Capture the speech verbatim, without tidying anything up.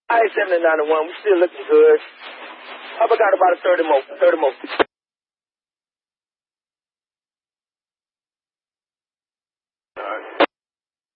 I seventy-nine to one. We still looking good. I got about a thirty more. thirty more.